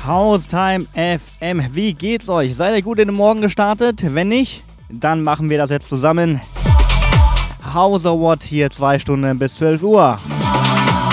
Haustime FM. Wie geht's euch? Seid ihr gut in den Morgen gestartet? Wenn nicht, dann machen wir das jetzt zusammen. House of What hier 2 Stunden bis 12 Uhr.